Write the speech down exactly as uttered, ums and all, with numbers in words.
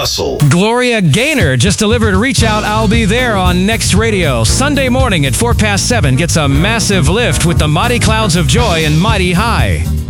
Hustle. Gloria Gaynor just delivered Reach Out, I'll Be There on Next Radio. Sunday morning at four past seven gets a massive lift with the Mighty Clouds of Joy and Mighty High.